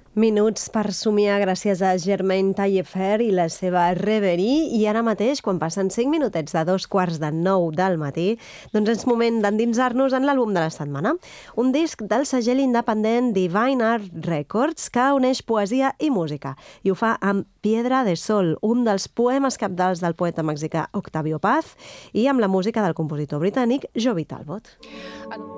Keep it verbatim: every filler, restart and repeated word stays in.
Minuts per somiar gràcies a Germaine Taillefer i la seva Reverie, i ara mateix, quan passen cinc minutets de dos quarts de nou del matí, doncs és moment d'endinsar-nos en l'àlbum de la setmana. Un disc del segell independent Divine Art Records que uneix poesia i música, i ho fa amb Piedra de Sol, un dels poemes cabdals del poeta mexicà Octavio Paz, i amb la música del compositor britànic Joby Talbot.